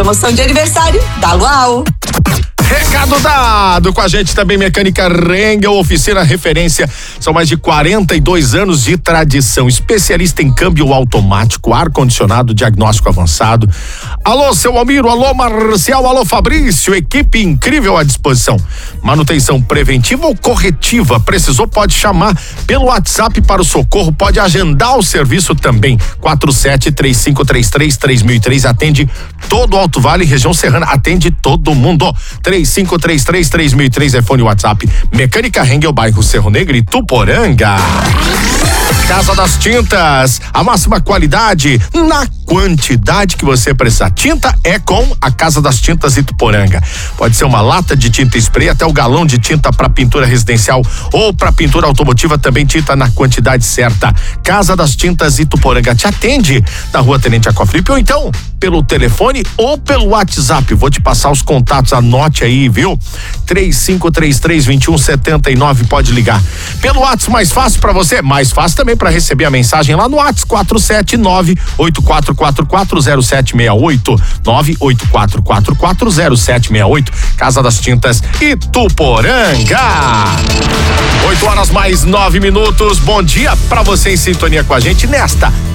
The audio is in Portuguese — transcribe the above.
Promoção de aniversário da Luau. Recado dado, com a gente também Mecânica Rengel, oficina referência, são mais de 42 anos de tradição, especialista em câmbio automático, ar-condicionado, diagnóstico avançado. Alô, seu Almiro, alô, Marcial, alô, Fabrício, equipe incrível à disposição. Manutenção preventiva ou corretiva, precisou, pode chamar pelo WhatsApp para o socorro, pode agendar o serviço também, 4735333003, atende todo o Alto Vale, região serrana, atende todo mundo, 35333003 é fone WhatsApp. Mecânica Rengel, bairro Cerro Negro e Tuporanga. Casa das Tintas, a máxima qualidade na quantidade que você precisar. Tinta é com a Casa das Tintas Ituporanga. Pode ser uma lata de tinta spray até o galão de tinta para pintura residencial ou para pintura automotiva, também tinta na quantidade certa. Casa das Tintas Ituporanga te atende na Rua Tenente Aquaflip ou então pelo telefone ou pelo WhatsApp. Vou te passar os contatos, anote aí, viu? 3533-2179, pode ligar. Pelo WhatsApp mais fácil para você, mais fácil também para receber a mensagem lá no WhatsApp, 479-8444-0768, 98444-0768, Casa das Tintas Ituporanga. 8 horas mais 9 minutos, bom dia para você em sintonia com a gente nesta